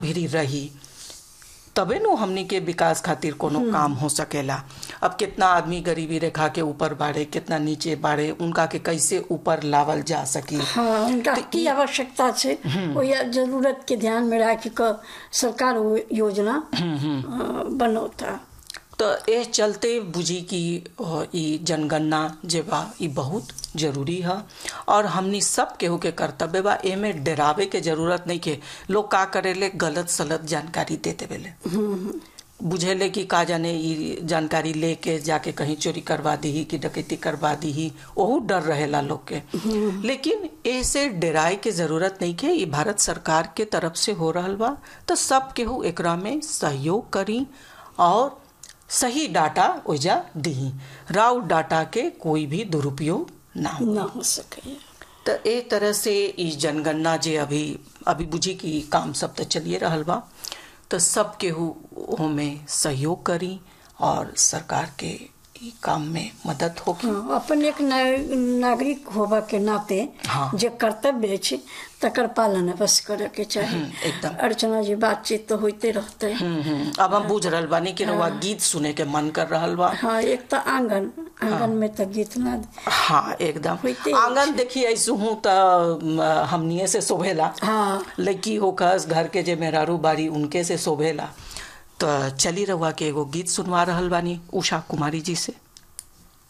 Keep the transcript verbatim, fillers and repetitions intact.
भी रही तबे नु हमनी के विकास खातिर कोनो काम हो सकेला। अब कितना आदमी गरीबी रेखा के ऊपर बाड़े, कितना नीचे बाड़े, उनका के कैसे ऊपर लावल जा सकी। हाँ, उनका की आवश्यकता है वो या जरूरत के ध्यान में रख के सरकार वो योजना बनौता। तो ए चलते बुझी की ई जनगणना जे बा ई बहुत जरूरी है और हमनी सब केहू के कर्तव्य बा। एमे डरावे के जरूरत नहीं के लोग का करेले गलत सलत जानकारी देते बेले बुझेले कि का जाने ई जानकारी लेके जाके कहीं चोरी करवा दी कि डकैती करवा दी, ओहू डर रहेला लोग के। लेकिन ऐसे डराए के जरूरत नहीं के, ई भारत सरकार के तरफ से हो रहल बा तो सब केहू एकरा में सहयोग करी और सही डाटा ओजा दी, राव डाटा के कोई भी दुरुपयोग ना हो ना हो सके। तो ए तरह से इस जनगणना जे अभी अभी बुझी की काम सब तो चलिए रहल बा तो सब केहू में सहयोग करी और सरकार के ई काम में मदद होगी। हाँ, अपन एक नागरिक होबा के नाते हाँ। जे कर्तव्य है तकर पालन अवश्य करे के चाहिए। एकदम अर्चना जी बातचीत तो होते रहते हैं। अब हम बुझ रहल बानी कि हाँ। गीत सुने के मन कर रहल बा। हाँ, एक तो आंगन आंगन हाँ। में तो गीत ना हाँ एकदम आंगन देखिए ऐसू हूँ तो हमनिए से शोभेला। हाँ। लड़की होकस घर के जे मेहरारू बारी उनके से शोभेला। तो चली रहुआ के एगो गीत सुनवा रहल बानी उषा कुमारी जी से।